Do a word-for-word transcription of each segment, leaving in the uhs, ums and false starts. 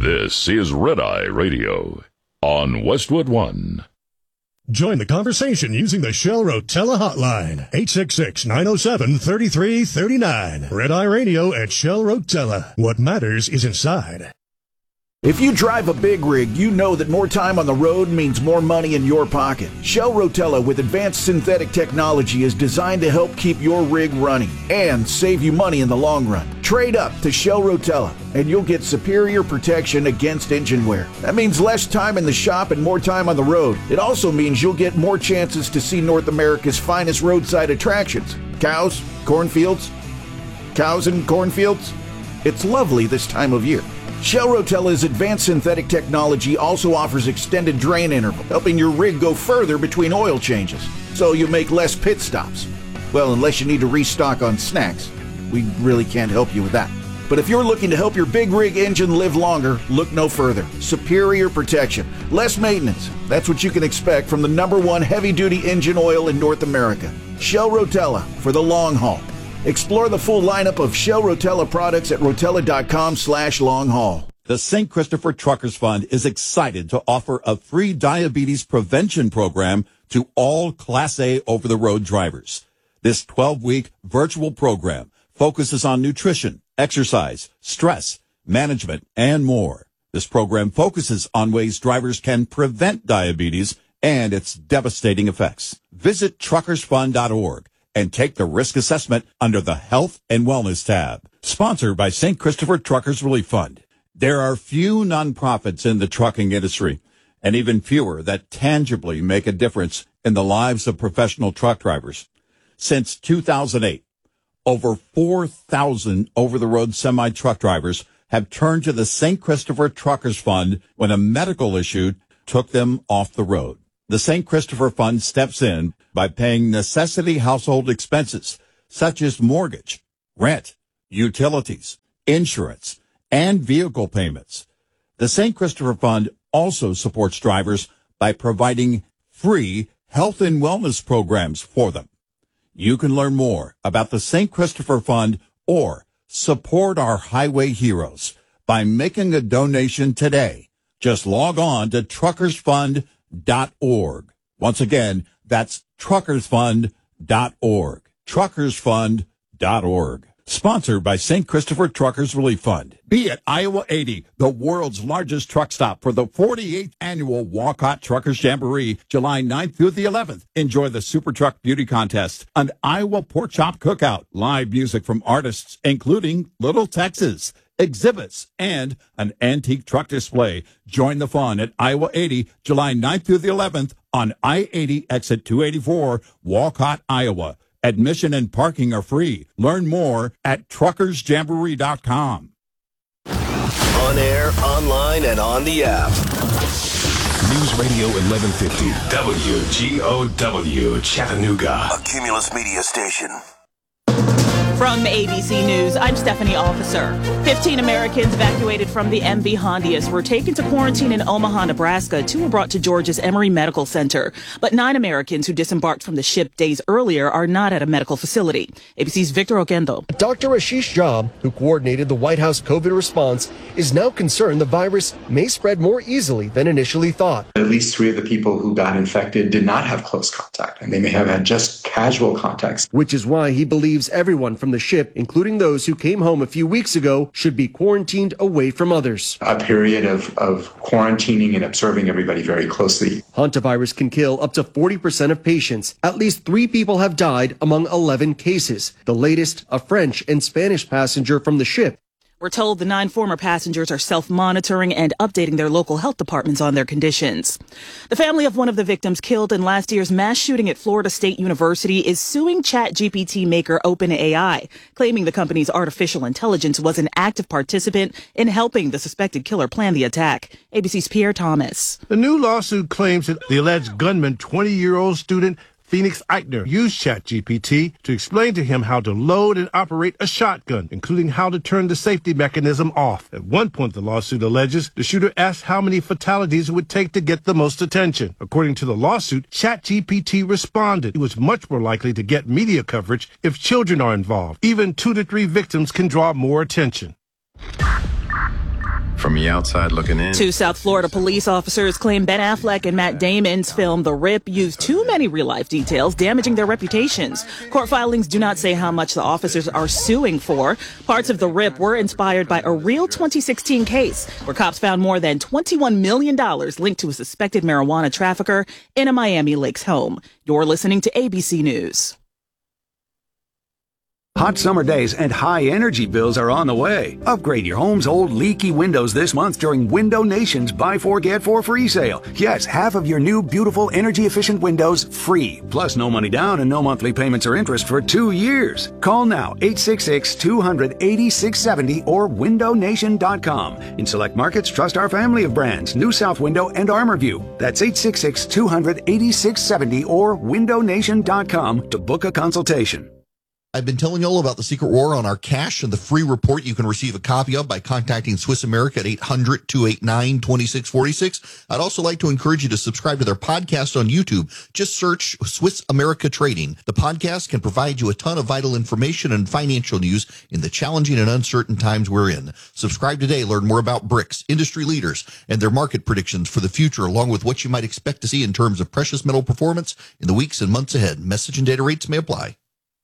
This is Red Eye Radio on Westwood One. Join the conversation using the Shell Rotella hotline, eight six six, nine oh seven, three three three nine. Red Eye Radio at Shell Rotella. What matters is inside. If you drive a big rig, you know that more time on the road means more money in your pocket. Shell Rotella with advanced synthetic technology is designed to help keep your rig running and save you money in the long run. Trade up to Shell Rotella and you'll get superior protection against engine wear. That means less time in the shop and more time on the road. It also means you'll get more chances to see North America's finest roadside attractions. Cows, cornfields, cows and cornfields. It's lovely this time of year. Shell Rotella's advanced synthetic technology also offers extended drain interval, helping your rig go further between oil changes, so you make less pit stops. Well, unless you need to restock on snacks. We really can't help you with that. But if you're looking to help your big rig engine live longer, look no further. Superior protection, less maintenance. That's what you can expect from the number one heavy-duty engine oil in North America. Shell Rotella for the long haul. Explore the full lineup of Shell Rotella products at rotella.com slash long haul. The Saint Christopher Truckers Fund is excited to offer a free diabetes prevention program to all Class A over-the-road drivers. This twelve-week virtual program focuses on nutrition, exercise, stress, management, and more. This program focuses on ways drivers can prevent diabetes and its devastating effects. Visit truckers fund dot org. and take the risk assessment under the Health and Wellness tab. Sponsored by Saint Christopher Truckers Relief Fund. There are few nonprofits in the trucking industry, and even fewer that tangibly make a difference in the lives of professional truck drivers. Since two thousand eight, over four thousand over-the-road semi-truck drivers have turned to the Saint Christopher Truckers Fund when a medical issue took them off the road. The Saint Christopher Fund steps in by paying necessity household expenses such as mortgage, rent, utilities, insurance, and vehicle payments. The Saint Christopher Fund also supports drivers by providing free health and wellness programs for them. You can learn more about the Saint Christopher Fund or support our highway heroes by making a donation today. Just log on to truckers fund dot org. Once again, that's truckers fund dot org. truckers fund dot org. Sponsored by Saint Christopher Truckers Relief Fund. Be at Iowa eighty, the world's largest truck stop for the forty-eighth annual Walcott Truckers Jamboree, July ninth through the eleventh. Enjoy the Super Truck Beauty Contest, an Iowa Pork Chop Cookout, live music from artists including Little Texas, exhibits, and an antique truck display. Join the fun at Iowa eighty, July ninth through the eleventh on I eighty exit two eighty-four, Walcott, Iowa. Admission and parking are free. Learn more at truckers jamboree dot com. On air, online, and on the app. News Radio eleven fifty, W G O W, Chattanooga. A Cumulus Media Station. From A B C News, I'm Stephanie Officer. fifteen Americans evacuated from the M V Hondius were taken to quarantine in Omaha, Nebraska. Two were brought to Georgia's Emory Medical Center. But nine Americans who disembarked from the ship days earlier are not at a medical facility. A B C's Victor Oquendo. Doctor Ashish Jha, who coordinated the White House COVID response, is now concerned the virus may spread more easily than initially thought. At least three of the people who got infected did not have close contact, and they may have had just casual contacts. Which is why he believes everyone from the ship, including those who came home a few weeks ago, should be quarantined away from others. A period of, of quarantining and observing everybody very closely. Hantavirus can kill up to forty percent of patients. At least three people have died among eleven cases. The latest, a French and Spanish passenger from the ship. We're told the nine former passengers are self-monitoring and updating their local health departments on their conditions. The family of one of the victims killed in last year's mass shooting at Florida State University is suing ChatGPT maker OpenAI, claiming the company's artificial intelligence was an active participant in helping the suspected killer plan the attack. A B C's Pierre Thomas. The new lawsuit claims that the alleged gunman, twenty-year-old student Phoenix Eichner, used ChatGPT to explain to him how to load and operate a shotgun, including how to turn the safety mechanism off. At one point, the lawsuit alleges the shooter asked how many fatalities it would take to get the most attention. According to the lawsuit, ChatGPT responded it was much more likely to get media coverage if children are involved. Even two to three victims can draw more attention. from the outside looking in. Two South Florida police officers claim Ben Affleck and Matt Damon's film The Rip used too many real-life details, damaging their reputations. Court filings do not say how much the officers are suing for. Parts of The Rip were inspired by a real twenty sixteen case where cops found more than twenty-one million dollars linked to a suspected marijuana trafficker in a Miami Lakes home. You're listening to A B C News. Hot summer days and high energy bills are on the way. Upgrade your home's old leaky windows this month during Window Nation's Buy Four Get Four free sale. Yes, half of your new beautiful energy efficient windows free. Plus no money down and no monthly payments or interest for two years. Call now eight six six, two hundred, eighty-six seventy or window nation dot com. In select markets, trust our family of brands, New South Window and ArmorView. That's eight six six, two hundred, eighty-six seventy or window nation dot com to book a consultation. I've been telling you all about the Secret War on our cash and the free report you can receive a copy of by contacting Swiss America at eight hundred, two eight nine, two six four six. I'd also like to encourage you to subscribe to their podcast on YouTube. Just search Swiss America Trading. The podcast can provide you a ton of vital information and financial news in the challenging and uncertain times we're in. Subscribe today. Learn more about BRICS, industry leaders, and their market predictions for the future, along with what you might expect to see in terms of precious metal performance in the weeks and months ahead. Message and data rates may apply.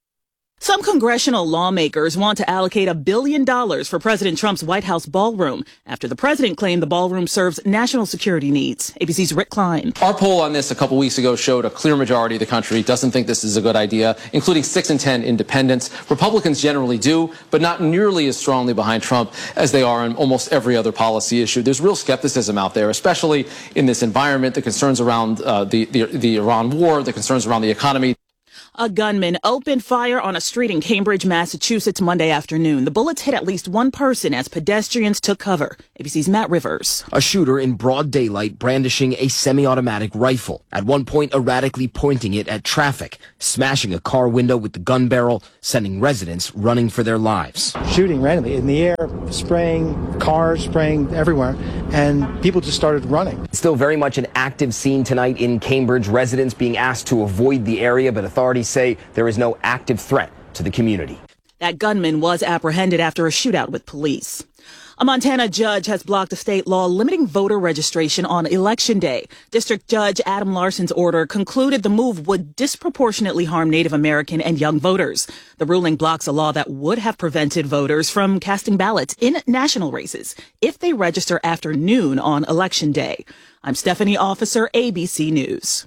Some congressional lawmakers want to allocate a billion dollars for President Trump's White House ballroom after the president claimed the ballroom serves national security needs. A B C's Rick Klein. Our poll on this a couple weeks ago showed a clear majority of the country doesn't think this is a good idea, including six in ten independents. Republicans generally do, but not nearly as strongly behind Trump as they are on almost every other policy issue. There's real skepticism out there, especially in this environment, the concerns around uh, the, the, the Iran war, the concerns around the economy. A gunman opened fire on a street in Cambridge, Massachusetts Monday afternoon. The bullets hit at least one person as pedestrians took cover. A B C's Matt Rivers. A shooter in broad daylight brandishing a semi-automatic rifle, at one point erratically pointing it at traffic, smashing a car window with the gun barrel, sending residents running for their lives. Shooting randomly in the air, spraying cars, spraying everywhere, and people just started running. Still very much an active scene tonight in Cambridge. Residents being asked to avoid the area, but authorities say there is no active threat to the community. That gunman was apprehended after a shootout with police. A Montana judge has blocked a state law limiting voter registration on Election Day. District Judge Adam Larson's order concluded the move would disproportionately harm Native American and young voters. The ruling blocks a law that would have prevented voters from casting ballots in national races if they register after noon on Election Day. I'm Stephanie Officer, A B C News.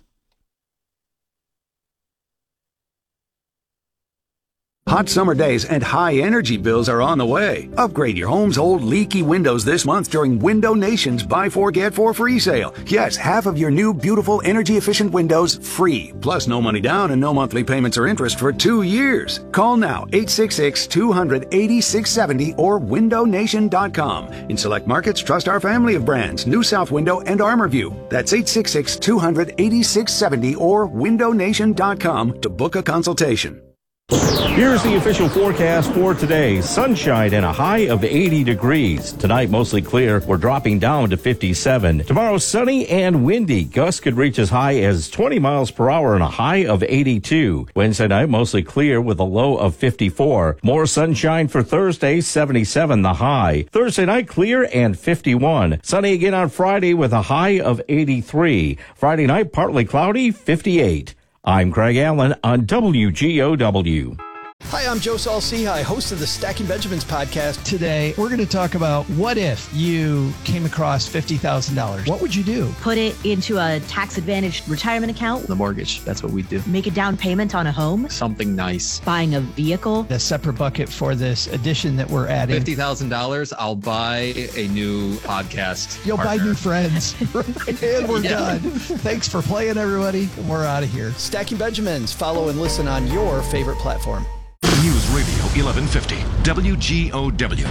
Hot summer days and high energy bills are on the way. Upgrade your home's old leaky windows this month during Window Nation's Buy Four Get Four free sale. Yes, half of your new beautiful energy efficient windows free. Plus no money down and no monthly payments or interest for two years. Call now eight six six, two hundred, eighty-six seventy or window nation dot com. In select markets, trust our family of brands, New South Window and ArmorView. That's eight six six, two hundred, eighty-six seventy or window nation dot com to book a consultation. Here's the official forecast for today. Sunshine and a high of eighty degrees. Tonight, mostly clear. We're dropping down to fifty-seven. Tomorrow, sunny and windy. Gusts could reach as high as twenty miles per hour and a high of eighty-two. Wednesday night, mostly clear with a low of fifty-four. More sunshine for Thursday, seventy-seven the high. Thursday night, clear and fifty-one. Sunny again on Friday with a high of eighty-three. Friday night, partly cloudy, fifty-eight. I'm Craig Allen on W G O W. Hi, I'm Joe Saul-Sehy, host of the Stacking Benjamins podcast. Today, we're going to talk about what if you came across fifty thousand dollars. What would you do? Put it into a tax-advantaged retirement account. The mortgage, that's what we do. Make a down payment on a home. Something nice. Buying a vehicle. A separate bucket for this addition that we're adding. fifty thousand dollars, I'll buy a new podcast You'll partner. buy new friends. And we're yeah. done. Thanks for playing, everybody. We're out of here. Stacking Benjamins. Follow and listen on your favorite platform. News Radio eleven fifty, W G O W.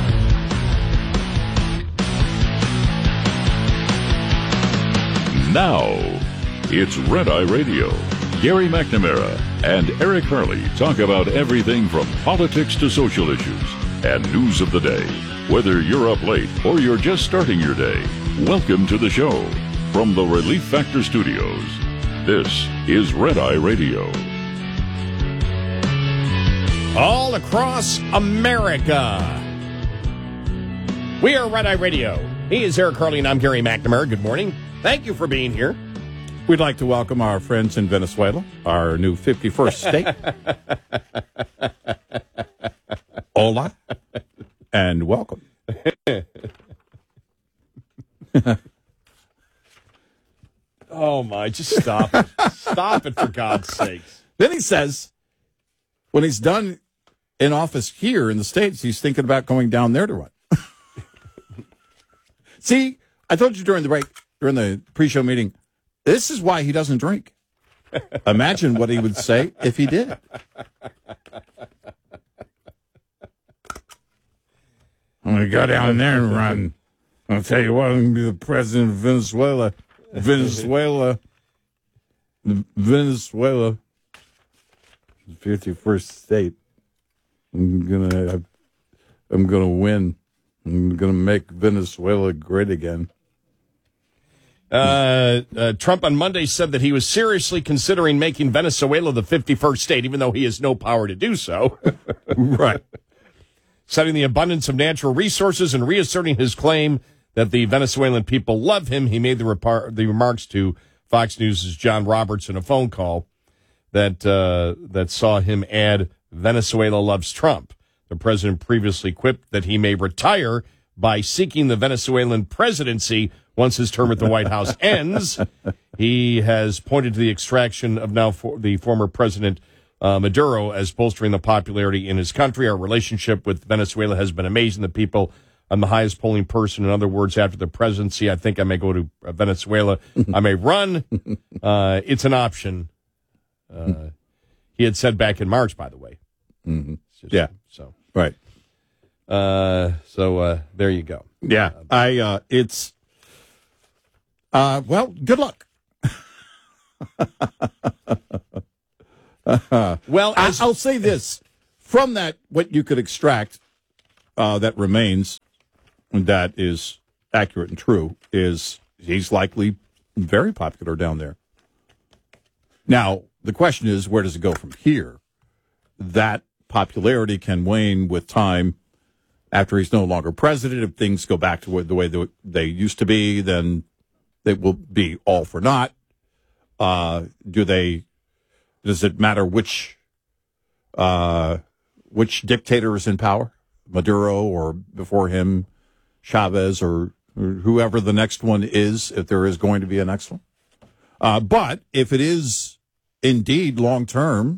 Now, it's Red Eye Radio. Gary McNamara and Eric Harley talk about everything from politics to social issues and news of the day. Whether you're up late or you're just starting your day, welcome to the show. From the Relief Factor Studios, this is Red Eye Radio. All across America, we are Red Eye Radio. He is Eric Harley, and I'm Gary McNamara. Good morning. Thank you for being here. We'd like to welcome our friends in Venezuela, our new fifty-first state. Hola, and welcome. Oh, my, just stop it. Stop it, for God's sakes. Then he says, when he's done in office here in the States, he's thinking about going down there to run. See, I told you during the break, during the pre-show meeting, this is why he doesn't drink. Imagine what he would say if he did. I'm going to go down there and run. I'll tell you what, I'm going to be the president of Venezuela. Venezuela. Venezuela. fifty-first state. I'm going to I'm going to win. I'm going to make Venezuela great again. Uh, uh, Trump on Monday said that he was seriously considering making Venezuela the fifty-first state, even though he has no power to do so. Right. Citing the abundance of natural resources and reasserting his claim that the Venezuelan people love him, he made the, repar- the remarks to Fox News' John Roberts in a phone call that uh, that saw him add, "Venezuela loves Trump." The president previously quipped that he may retire by seeking the Venezuelan presidency once his term at the White House ends. He has pointed to the extraction of now for the former president uh, Maduro as bolstering the popularity in his country. Our relationship with Venezuela has been amazing. The people, I'm the highest polling person. In other words, after the presidency, I think I may go to Venezuela. I may run. Uh, it's an option. Uh, he had said back in March, by the way. Mm-hmm. Just, yeah. So right. Uh, so uh, there you go. Yeah. I. Uh, it's. Uh, well, good luck. uh, well, as- I'll say this. From that, what you could extract uh, that remains, that is accurate and true, is he's likely very popular down there. Now, the question is, where does it go from here? That popularity can wane with time after he's no longer president. If things go back to the way they used to be, then it will be all for naught. Uh, do they? Does it matter which uh, which dictator is in power, Maduro or before him, Chavez or, or whoever the next one is, if there is going to be a next one? Uh, but if it is indeed long term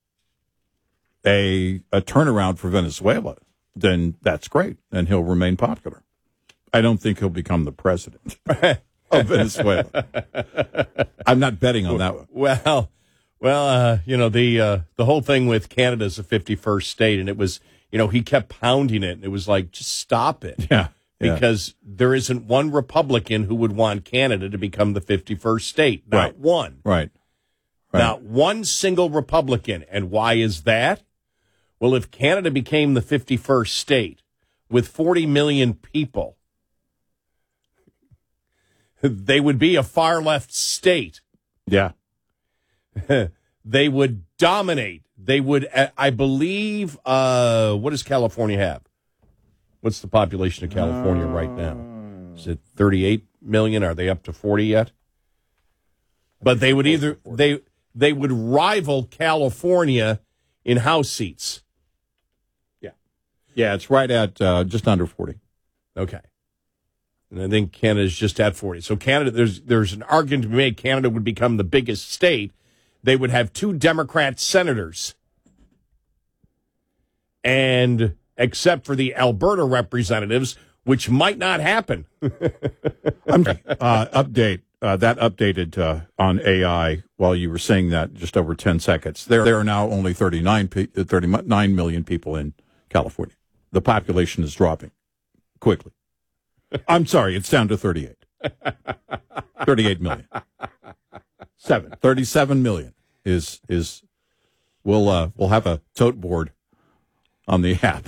a a turnaround for Venezuela, then that's great, and he'll remain popular. I don't think he'll become the president of Venezuela. I'm not betting on that one. Well, well, uh, you know, the uh, the whole thing with Canada's a fifty-first state, and it was, you know, he kept pounding it, and it was like, just stop it. Yeah. Because yeah. there isn't one Republican who would want Canada to become the fifty-first state. Not right. one. Right. right. Not one single Republican. And why is that? Well, if Canada became the fifty-first state with forty million people, they would be a far-left state. Yeah. They would dominate. They would, I believe, uh, what does California have? What's the population of California right now? Is it thirty-eight million? Are they up to forty yet? But they would either, they they would rival California in House seats. Yeah. Yeah, it's right at uh, just under forty. Okay. And I think Canada's just at forty. So Canada, there's there's an argument to be made Canada would become the biggest state. They would have two Democrat senators. And except for the Alberta representatives, which might not happen. I'm, uh, update, uh, that updated uh, on A I while you were saying that just over ten seconds. There, there are now only thirty-nine, thirty-nine million people in California. The population is dropping quickly. I'm sorry, it's down to thirty-eight. thirty-eight million. Seven. thirty-seven million is, is, we'll, uh, we'll have a tote board on the app.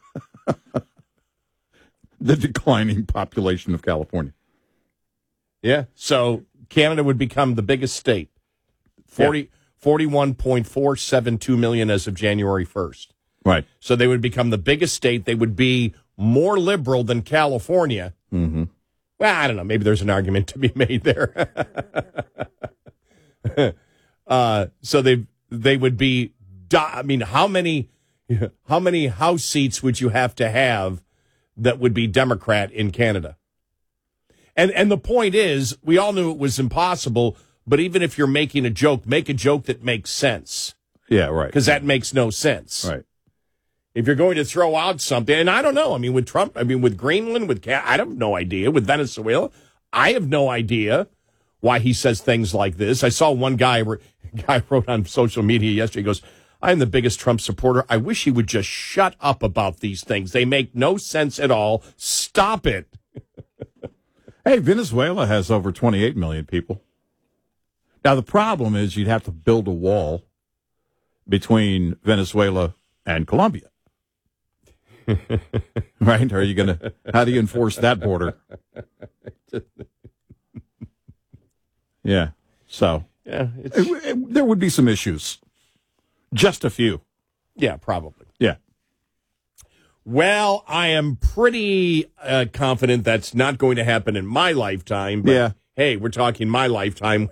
The declining population of California. Yeah. So Canada would become the biggest state. forty, yeah. forty-one point four seven two million as of January first. Right. So they would become the biggest state. They would be more liberal than California. Mm-hmm. Well, I don't know. Maybe there's an argument to be made there. uh, so they they would be. I mean, how many how many House seats would you have to have that would be Democrat in Canada? And and the point is, we all knew it was impossible. But even if you're making a joke, make a joke that makes sense. Yeah, right. Because that makes no sense. Right. If you're going to throw out something, and I don't know, I mean, with Trump, I mean, with Greenland, with Ca- I have no idea. With Venezuela, I have no idea why he says things like this. I saw one guy, guy wrote on social media yesterday, he goes, I'm the biggest Trump supporter. I wish he would just shut up about these things. They make no sense at all. Stop it. Hey, Venezuela has over twenty-eight million people. Now, the problem is you'd have to build a wall between Venezuela and Colombia. Right? Are you going to, how do you enforce that border? Yeah. So, yeah, it's... it, it, there would be some issues. Just a few. Yeah, probably. Yeah. Well, I am pretty uh, confident that's not going to happen in my lifetime. But yeah. Hey, we're talking my lifetime.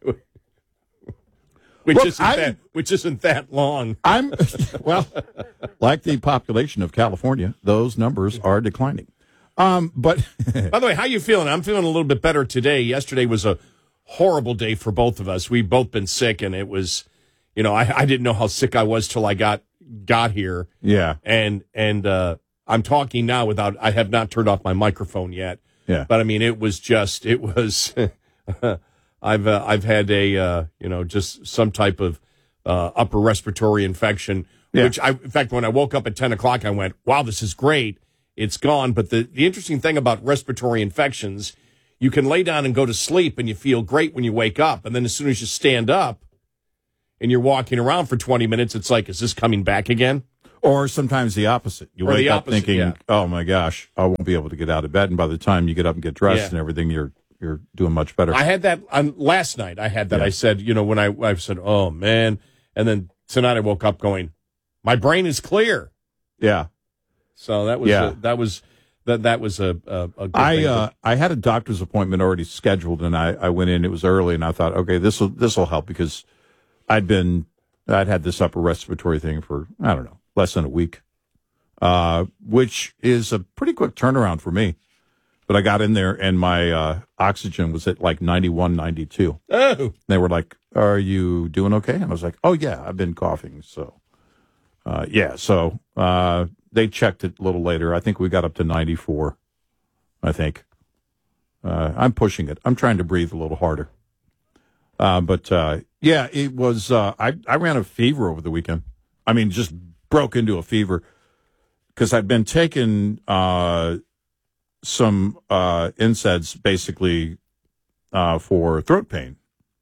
Which Look, isn't that which isn't that long. I'm well, like the population of California, those numbers are declining. Um, but by the way, how you feeling? I'm feeling a little bit better today. Yesterday was a horrible day for both of us. We've both been sick, and it was, you know, I, I didn't know how sick I was till I got got here. Yeah, and and uh, I'm talking now without. I have not turned off my microphone yet. Yeah, but I mean, it was just it was. I've uh, I've had a uh, you know just some type of uh, upper respiratory infection, yeah. which I in fact when I woke up at ten o'clock I went, wow, this is great, it's gone. But the the interesting thing about respiratory infections, you can lay down and go to sleep and you feel great when you wake up, and then as soon as you stand up and you're walking around for twenty minutes, it's like, is this coming back again? Or sometimes the opposite. You or wake up opposite, thinking, yeah. oh my gosh, I won't be able to get out of bed, and by the time you get up and get dressed yeah. and everything, you're You're doing much better. I had that on last night. I had that. Yeah. I said, you know, when I I said, oh man, and then tonight I woke up going, my brain is clear. Yeah. So that was yeah. a, that was that that was a a, a good I thing. uh, I had a doctor's appointment already scheduled, and I, I went in. It was early, and I thought, okay, this will this will help because I'd been I'd had this upper respiratory thing for I don't know less than a week, uh, which is a pretty quick turnaround for me. But I got in there, and my uh, oxygen was at like ninety-one, ninety-two. Oh. They were like, are you doing okay? And I was like, oh, yeah, I've been coughing. So, uh, yeah, so uh, they checked it a little later. I think we got up to ninety-four, I think. Uh, I'm pushing it. I'm trying to breathe a little harder. Uh, but, uh, yeah, it was, uh, I, I ran a fever over the weekend. I mean, just broke into a fever because I'd been taking uh, some uh, N SAIDs basically uh, for throat pain,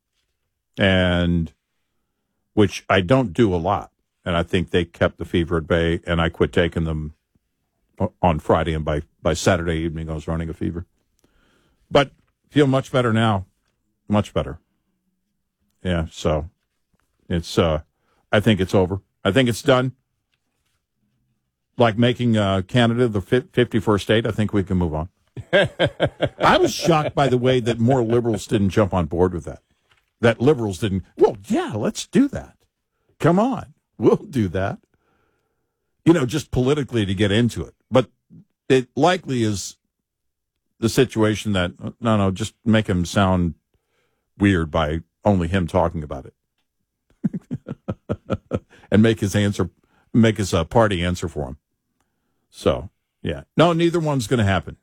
and which I don't do a lot. And I think they kept the fever at bay, and I quit taking them on Friday, and by, by Saturday evening I was running a fever. But feel much better now, much better. Yeah, so it's, uh, I think it's over. I think it's done. Like making uh, Canada the fifty-first state, I think we can move on. I was shocked, by the way, that more liberals didn't jump on board with that. That liberals didn't, well, yeah, let's do that. Come on, we'll do that. You know, just politically to get into it. But it likely is the situation that, no, no, just make him sound weird by only him talking about it. And make his answer, make his uh, party answer for him. So, yeah. No, neither one's going to happen.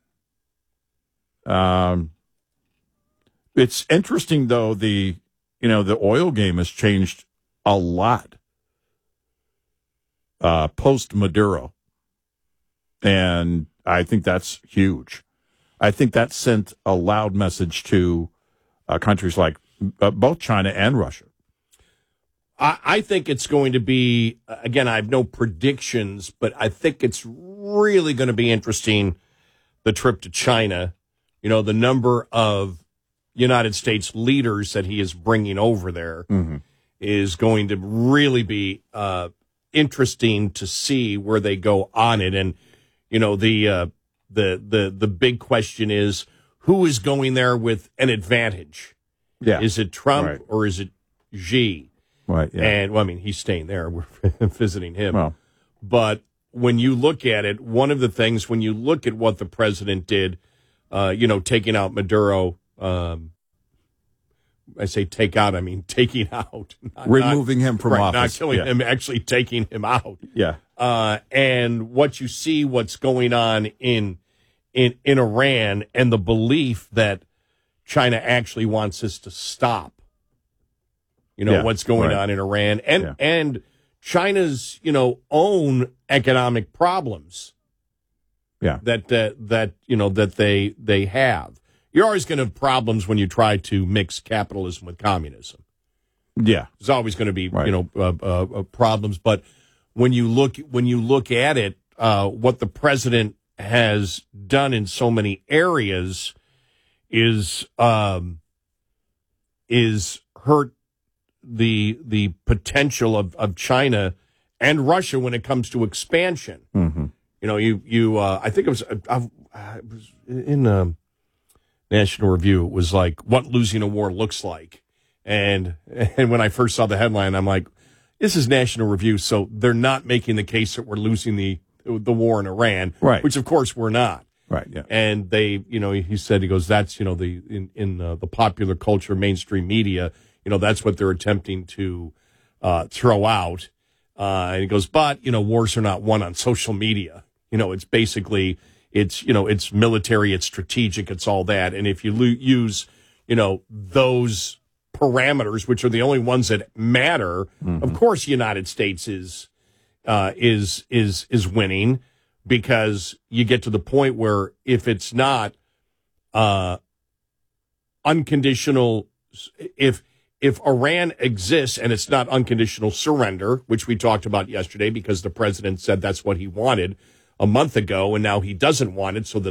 Um, it's interesting, though, the, you know, the oil game has changed a lot uh, post-Maduro. And I think that's huge. I think that sent a loud message to uh, countries like uh, both China and Russia. I, I think it's going to be, again, I have no predictions, but I think it's really going to be interesting, the trip to China. You know, the number of United States leaders that he is bringing over there mm-hmm. is going to really be uh, interesting to see where they go on it. And, you know, the uh, the the the big question is, who is going there with an advantage? Yeah. Is it Trump Right. or is it Xi? Right. Yeah. And, well, I mean, he's staying there. We're visiting him. Well. But when you look at it, one of the things, when you look at what the president did, uh, you know, taking out Maduro, um, I say take out, I mean taking out. Not, Removing not, him from right, office. Not killing Yeah. him, actually taking him out. Yeah. Uh, and what you see, what's going on in, in, in Iran, and the belief that China actually wants this to stop. You know, Yeah, what's going right. on in Iran and, Yeah. and China's, you know, own economic problems. Yeah. That, that, that, you know, that they, they have. You're always going to have problems when you try to mix capitalism with communism. Yeah. There's always going to be, Right. you know, uh, uh, uh, problems. But when you look, when you look at it, uh, what the president has done in so many areas is, um, is hurt the, the potential of, of China and Russia when it comes to expansion. Mm-hmm. You know, you, you, uh, I think it was, uh, it was in, um, National Review, it was like what losing a war looks like. And and when I first saw the headline, I'm like, this is National Review, so they're not making the case that we're losing the the war in Iran, Right. which of course we're not. Right. Yeah. And they, you know, he said, he goes, that's, you know, the in in uh, the popular culture, mainstream media, you know, that's what they're attempting to uh, throw out. Uh, and he goes, but you know, wars are not won on social media. You know, it's basically. It's, you know, it's military, it's strategic, it's all that. And if you lo- use, you know, those parameters, which are the only ones that matter, Mm-hmm. of course, the United States is, uh, is, is, is winning because you get to the point where if it's not, uh, unconditional, if, if Iran exists and it's not unconditional surrender, which we talked about yesterday because the president said that's what he wanted a month ago, and now he doesn't want it, so the